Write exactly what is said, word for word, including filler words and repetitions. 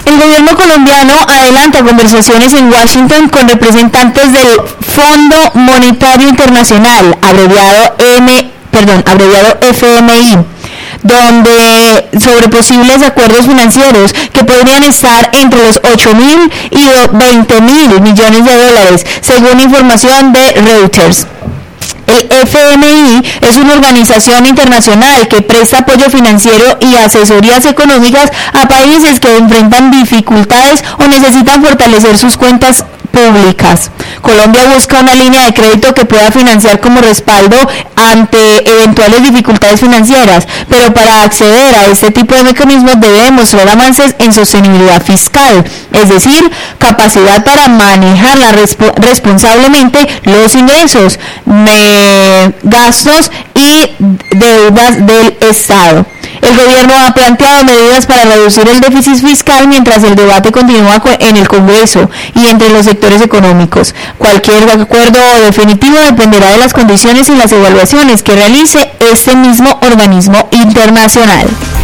El gobierno colombiano adelanta conversaciones en Washington con representantes del Fondo Monetario Internacional, abreviado M, perdón, abreviado F M I, donde sobre posibles acuerdos financieros que podrían estar entre los ocho mil y veinte mil millones de dólares, según información de Reuters. El F M I es una organización internacional que presta apoyo financiero y asesorías económicas a países que enfrentan dificultades o necesitan fortalecer sus cuentas públicas. Colombia busca una línea de crédito que pueda financiar como respaldo ante eventuales dificultades financieras, pero para acceder a este tipo de mecanismos debe demostrar avances en sostenibilidad fiscal, es decir, capacidad para manejar la resp- responsablemente los ingresos, me, gastos y deudas del Estado. El gobierno ha planteado medidas para reducir el déficit fiscal mientras el debate continúa en el Congreso y entre los sectores económicos. Cualquier acuerdo definitivo dependerá de las condiciones y las evaluaciones que realice este mismo organismo internacional.